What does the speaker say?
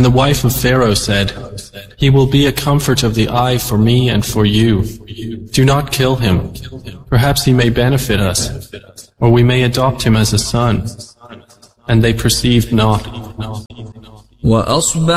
And the wife of Pharaoh said, "He will be a comfort of the eye for me and for you. Do not kill him. Perhaps he may benefit us, or we may adopt him as a son." And they perceived not.